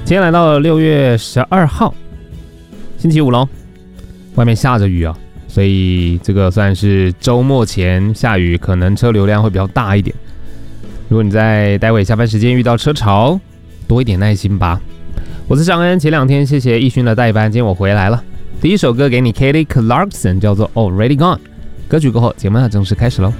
今天来到了6月12号，星期五咯，外面下着雨啊，所以这个算是周末前下雨，可能车流量会比较大一点。如果你在待会下班时间遇到车潮，多一点耐心吧。我是尚恩，前2天谢谢奕勋的代班，今天我回来了。第一首歌给你 Kelly Clarkson， 叫做 Already Gone。歌曲过后，节目要正式开始喽。